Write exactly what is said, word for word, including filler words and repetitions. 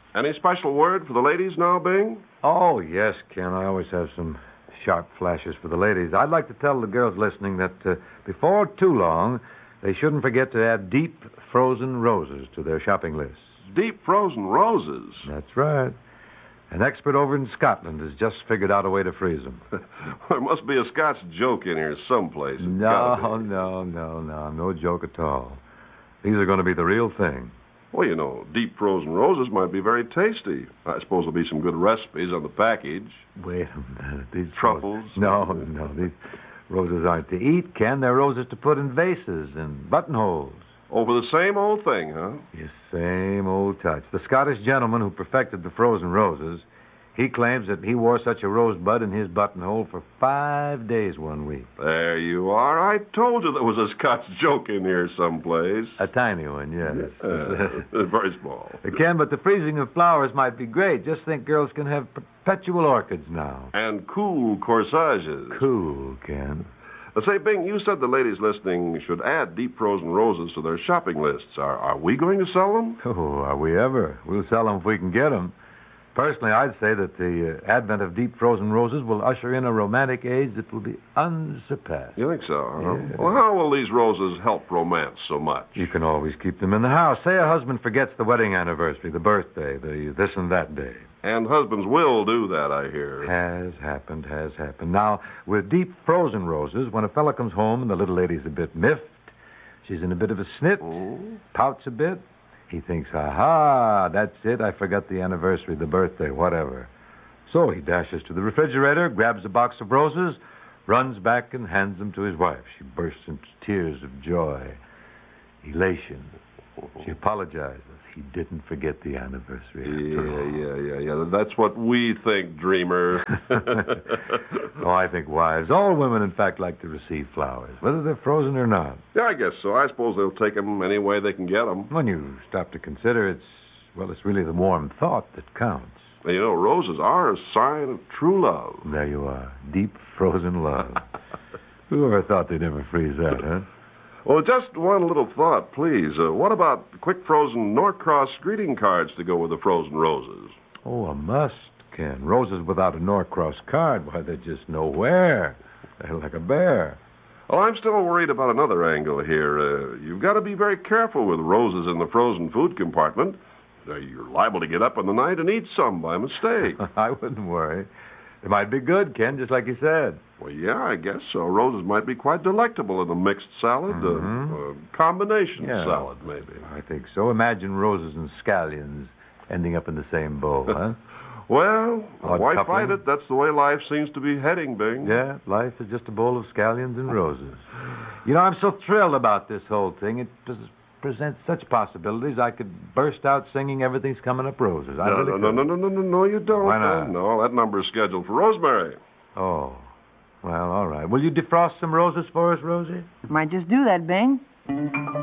Any special word for the ladies now, Bing? Oh, yes, Ken. I always have some sharp flashes for the ladies. I'd like to tell the girls listening that uh, before too long, they shouldn't forget to add deep frozen roses to their shopping lists. Deep frozen roses? That's right. An expert over in Scotland has just figured out a way to freeze them. There must be a Scotch joke in here someplace. It's no, no, no, no. No joke at all. These are going to be the real thing. Well, you know, deep frozen roses might be very tasty. I suppose there'll be some good recipes on the package. Wait a minute. These truffles? No, no. These roses aren't to eat, Ken. They're roses to put in vases and buttonholes. Oh, for the same old thing, huh? Yes, same old touch. The Scottish gentleman who perfected the frozen roses, he claims that he wore such a rosebud in his buttonhole for five days one week. There you are. I told you there was a Scotch joke in here someplace. A tiny one, yes. Uh, very small. Ken, but the freezing of flowers might be great. Just think girls can have perpetual orchids now. And cool corsages. Cool, Ken. Uh, say, Bing, you said the ladies listening should add deep frozen roses to their shopping lists. Are, are we going to sell them? Oh, are we ever? We'll sell them if we can get them. Personally, I'd say that the uh, advent of deep frozen roses will usher in a romantic age that will be unsurpassed. You think so? Huh? Yeah. Well, how will these roses help romance so much? You can always keep them in the house. Say a husband forgets the wedding anniversary, the birthday, the this and that day. And husbands will do that, I hear. Has happened, has happened. Now, with deep frozen roses, when a fella comes home and the little lady's a bit miffed, she's in a bit of a snit, Oh. pouts a bit, he thinks, aha, that's it, I forgot the anniversary, the birthday, whatever. So he dashes to the refrigerator, grabs a box of roses, runs back and hands them to his wife. She bursts into tears of joy, elation. She apologizes. He didn't forget the anniversary after Yeah, all. yeah, yeah, yeah. That's what we think, dreamer. Oh, I think wives, all women, in fact, like to receive flowers, whether they're frozen or not. Yeah, I guess so. I suppose they'll take them any way they can get them. When you stop to consider, it's, well, it's really the warm thought that counts. And you know, roses are a sign of true love. There you are, deep frozen love. Who ever thought they'd ever freeze that, huh? Well, just one little thought, please. Uh, what about quick frozen Norcross greeting cards to go with the frozen roses? Oh, a must, Ken. Roses without a Norcross card, why, they're just nowhere. They're like a bear. Well, I'm still worried about another angle here. Uh, you've got to be very careful with roses in the frozen food compartment. Uh, you're liable to get up in the night and eat some by mistake. I wouldn't worry. They might be good, Ken, just like you said. Well, yeah, I guess so. Roses might be quite delectable in a mixed salad, Mm-hmm. a, a combination Yeah. salad, maybe. I think so. Imagine roses and scallions ending up in the same bowl, huh? Well, Odd why coupling. fight it? That's the way life seems to be heading, Bing. Yeah, life is just a bowl of scallions and roses. You know, I'm so thrilled about this whole thing. It pres- presents such possibilities. I could burst out singing Everything's Coming Up Roses. I No, really no, no, could. no, no, no, no, you don't. Why not? No, that number's scheduled for Rosemary. Oh, well, all right. Will you defrost some roses for us, Rosie? Might just do that, Bing.